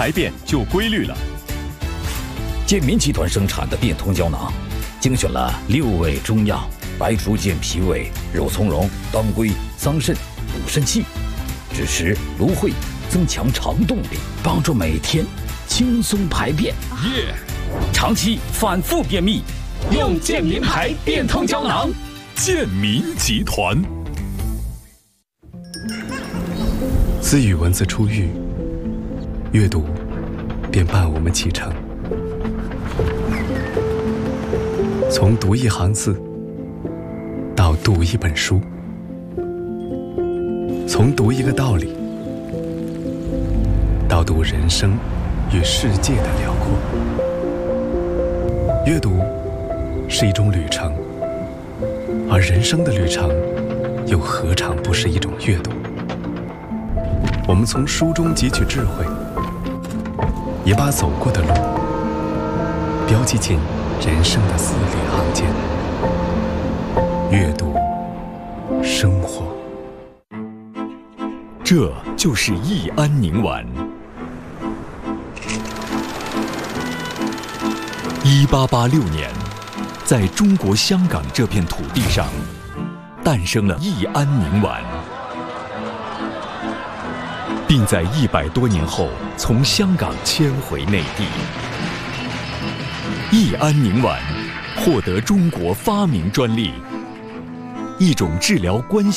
排便就规律了。 健民集团生产的变通胶囊，精选了6味中药，白术健脾胃、肉苁蓉、当归、桑葚、补肾气，支持芦荟，增强肠动力，帮助每天轻松排便。长期反复便秘，用健民牌变通胶囊。 健民集团。 自与文字初遇，阅读便伴我们启程。从读一行字到读一本书，从读一个道理到读人生与世界的辽阔。阅读是一种旅程，而人生的旅程又何尝不是一种阅读？我们从书中汲取智慧，也把走过的路标记进人生的字里行间。阅读，生活。 这就是益安宁丸。1886年，在中国香港这片土地上，诞生了益安宁丸，并在100多年后从香港迁回内地。益安宁丸获得中国发明专利，一种治疗冠